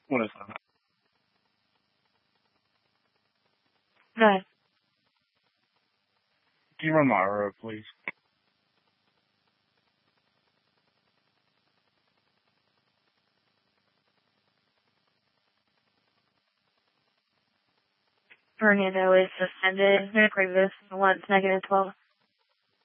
What is that? Go ahead. Can you run my RO, please? Fernando is suspended. Previous once -12.